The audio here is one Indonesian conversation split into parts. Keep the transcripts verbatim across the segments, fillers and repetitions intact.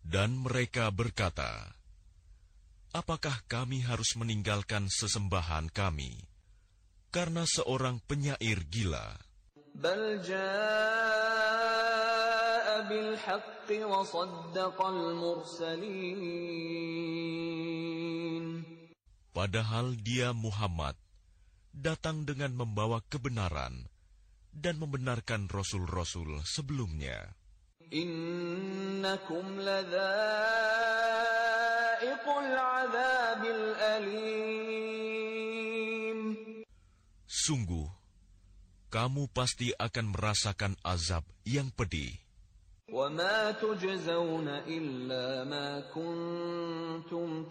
Dan mereka berkata, apakah kami harus meninggalkan sesembahan kami karena seorang penyair gila? Bal jaa'a bil haqqi wa saddaqal mursalin. Padahal dia Muhammad datang dengan membawa kebenaran dan membenarkan rasul-rasul sebelumnya. Innakum ladza'iqul 'adzabil alim. Sungguh, kamu pasti akan merasakan azab yang pedih. Wa ma tujzauna illa ma kuntum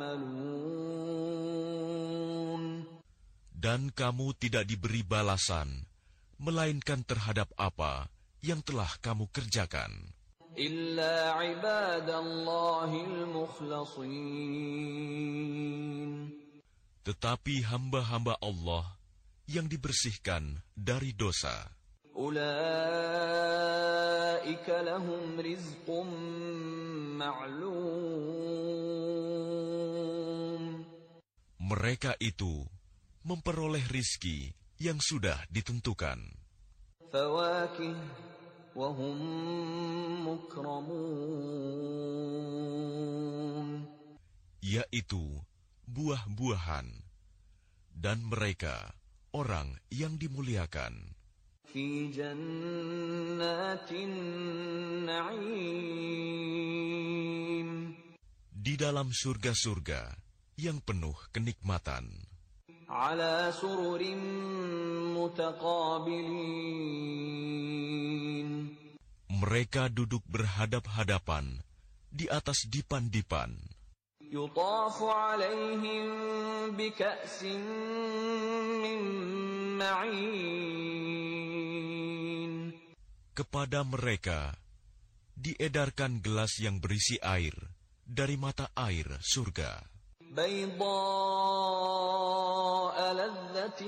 ta'malun. Dan kamu tidak diberi balasan, melainkan terhadap apa yang telah kamu kerjakan. Illa ibadallahil mukhlasin. Tetapi hamba-hamba Allah yang dibersihkan dari dosa. Ulaika lahum rizqum ma'lum. Mereka itu memperoleh rizki yang sudah ditentukan. Fawakih wa hum mukramun. Yaitu buah-buahan, dan mereka orang yang dimuliakan. Fi jannatin na'im. Di dalam surga-surga yang penuh kenikmatan. Ala sururin mutaqabilin. Mereka duduk berhadap-hadapan di atas dipan-dipan. Yutafu alaihim bika'sin min ma'in. Kepada mereka diedarkan gelas yang berisi air dari mata air surga. بيضاء لذة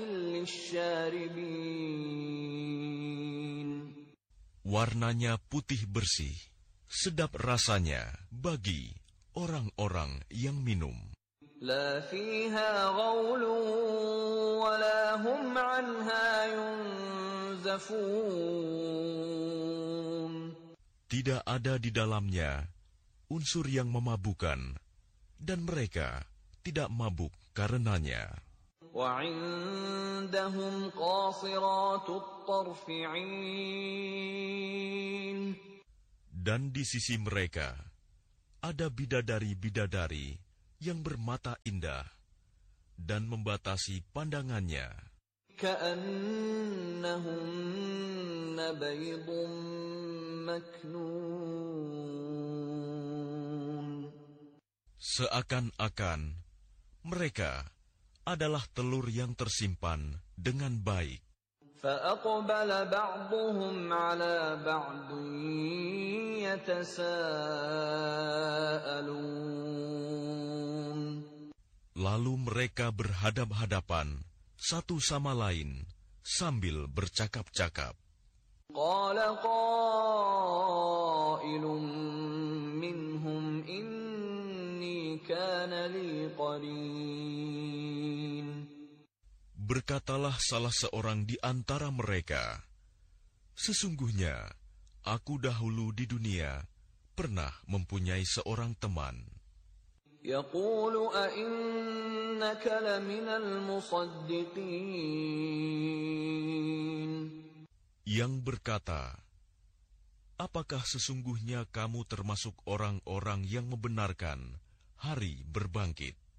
للشاربين. Warnanya putih bersih, sedap rasanya bagi orang-orang yang minum. لا فيها غول ولا هم عنها ينزفون. Tidak ada di dalamnya unsur yang memabukkan, dan mereka tidak mabuk karenanya. وعندهم قاصرات الطرف عين. Dan di sisi mereka ada bidadari-bidadari yang bermata indah dan membatasi pandangannya. كأنهن بيض مكنون. Seakan-akan mereka adalah telur yang tersimpan dengan baik. فأقبل بعضهم على بعض يتساءلون. Lalu mereka berhadap-hadapan satu sama lain sambil bercakap-cakap. قال قائل منهم إني كان لي قرين. Berkatalah salah seorang di antara mereka, sesungguhnya aku dahulu di dunia pernah mempunyai seorang teman. يقول أئنك لمن المصدقين. Yang berkata, apakah sesungguhnya kamu termasuk orang-orang yang membenarkan hari berbangkit?